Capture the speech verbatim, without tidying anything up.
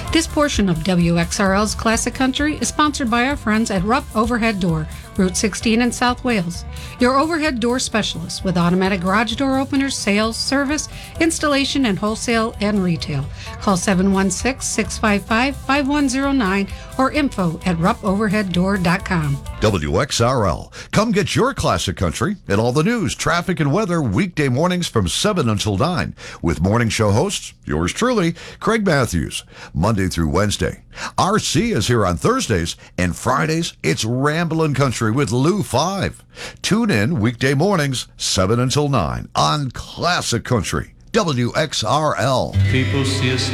This portion of W X R L's Classic Country is sponsored by our friends at Rupp Overhead Door, Route sixteen in South Wales. Your overhead door specialist with automatic garage door openers, sales, service, installation, and wholesale and retail. Call seven one six, six five five, five one zero nine or info at rupp overhead door dot com. W X R L. Come get your Classic Country and all the news, traffic, and weather weekday mornings from seven until nine with morning show hosts, yours truly, Craig Matthews, Monday through Wednesday. R C is here on Thursdays, and Fridays, it's Ramblin' Country with Lou five. Tune in weekday mornings, seven until nine on Classic Country, W X R L. People see us